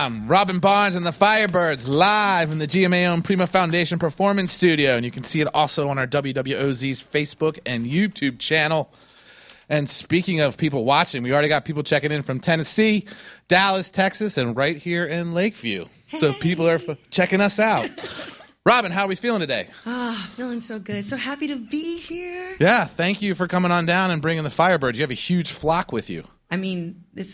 Robin Barnes and the Firebirds live in the GMA-owned Prima Foundation Performance Studio. And you can see it also on our WWOZ's Facebook and YouTube channel. And speaking of people watching, we already got people checking in from Tennessee, Dallas, Texas, and right here in Lakeview. Hey. So people are checking us out. Robin, how are we feeling today? Feeling so good. So happy to be here. Yeah, thank you for coming on down and bringing the Firebirds. You have a huge flock with you. I mean, it's